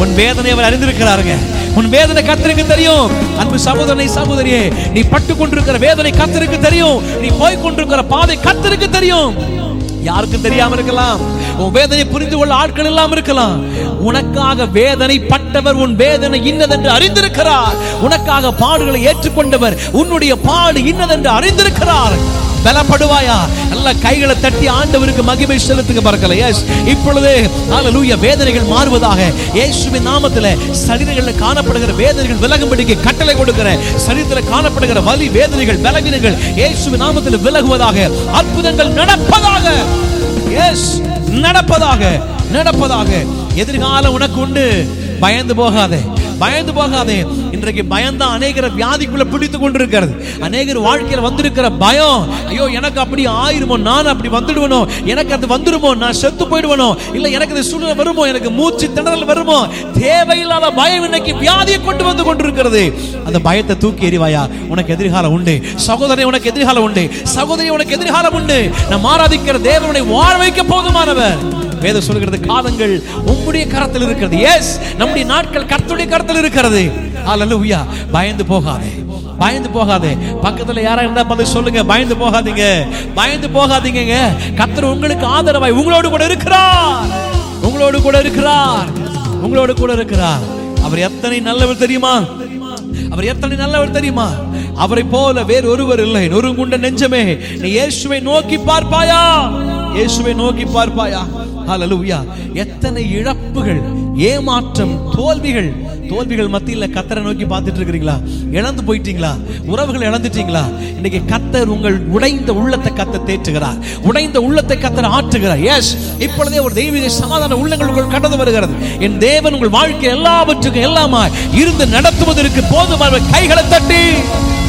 உன் வேதனை அவர் அறிந்திருக்கிறாருங்க. உன் வேதனை கர்த்தருக்கு தெரியும். அன்பு சகோதரனை சகோதரியே, நீ பட்டு கொண்டிருக்கிற வேதனை கர்த்தருக்கு தெரியும். நீ போய் கொண்டிருக்கிற பாதை கர்த்தருக்கு தெரியும். யாருக்கும் தெரியாம இருக்கலாம். உன் வேதனை புரிந்து கொள்ள ஆட்கள் எல்லாம் இருக்கலாம். உனக்காக வேதனை பட்டவர் உன் வேதனை இன்னதென்று அறிந்திருக்கிறார். உனக்காக பாடுகளை ஏற்றுக்கொண்டவர் உன்னுடைய பாடு இன்னதென்று அறிந்திருக்கிறார். பலப்படுவாயா? நல்ல கைகளை தட்டி ஆண்டவருக்கு மகிமை செலுத்துங்க. பார்க்கல. எஸ், இப்பொழுது ஹல்லேலூயா, வேதனைகள் மாறுவதாக இயேசுவின் நாமத்திலே. சரீரங்களில் காணப்படுகிற வேதனைகள் விலகும்படிக்கு கட்டளை கொடுக்கிறேன். சரீரத்தில் காணப்படுகிற வலி, வேதனைகள், பலவீனங்கள் இயேசுவின் நாமத்தில் விலகுவதாக. அற்புதங்கள் நடப்பதாக. எஸ், நடப்பதாக, நடப்பதாக. எதிர்காலம் உனக்கு உண்டு. பயந்து போகாதே, பயந்து போகாதே. இன்றைக்கு பயந்தா அநேகர் வியாதிக்குள்ள பிடித்து கொண்டிருக்கிறது. அநேகர் வாழ்க்கையில் வந்திருக்கிற பயம், ஐயோ எனக்கு அப்படி ஆயிருமோ, நான் அப்படி வந்துடுவனோ, எனக்கு அது வந்துடுமோ, நான் செத்து போயிடுவனோ, இல்ல எனக்கு அது சூழ்நிலை வருமோ, எனக்கு மூச்சு திணறல் வருமோ. தேவையில்லாத பயம் இன்னைக்கு வியாதியை கொண்டு வந்து கொண்டிருக்கிறது. அந்த பயத்தை தூக்கி எறிவாயா? உனக்கு எதிர்காலம் உண்டு. சகோதரனே, உனக்கு எதிர்காலம் உண்டு. சகோதரி, உனக்கு எதிர்காலம் உண்டு. நாம் ஆராதிக்கிற தேவனை வாழ வைக்க போதுமானவர். வேதம் சொல்கிறது, காலங்கள் உம்முடைய கரத்தில் இருக்கிறது. எஸ், நம்முடைய நாட்கள் கர்த்தருடைய கரத்தில் இருக்கிறது. ஹல்லேலூயா. பயந்து போகாதே, பயந்து போகாதே. பக்கத்துல யாரா இருந்தா பதில் சொல்லுங்க. பயந்து போகாதீங்க, பயந்து போகாதீங்க. கர்த்தர் உங்களுக்கு ஆதரவாய் உங்களோடு கூட இருக்கிறார். உங்களோடு கூட இருக்கிறார். உங்களோடு கூட இருக்கிறார். அவர் எத்தனை நல்லவர் தெரியுமா? அவர் எத்தனை நல்லவர் தெரியுமா? அவரை போல வேறு ஒருவர் இல்லை. நொறுங்குண்ட நெஞ்சமே, நீ இயேசுவை நோக்கி பார்ப்பாயா? இயேசுவை நோக்கி பார்ப்பாயா? ஹல்லேலூயா. எத்தனை இழப்புகள், ஏமாற்றம், தோல்விகள், தோல்விகள் மத்தியில கர்த்தரை நோக்கி பார்த்துட்டு இருக்கிறீங்களா? இழந்து போயிட்டீங்களா? உறவுகளை இழந்துட்டீங்களா? இன்னைக்கு கர்த்தர் உங்கள் உடைந்த உள்ளத்தை கர்த்தர் தேற்றுகிறார். உடைந்த உள்ளத்தை கர்த்தர் ஆற்றுகிறார். எஸ், இப்பொழுதே ஒரு தெய்வீக சமாதான உள்ளங்கள் உங்கள் கடந்து வருகிறது. என் தேவன் உங்கள் வாழ்க்கை எல்லாவற்றுக்கும் எல்லாமா இருந்து நடத்துவதற்கு போதுமான கைகளை தட்டி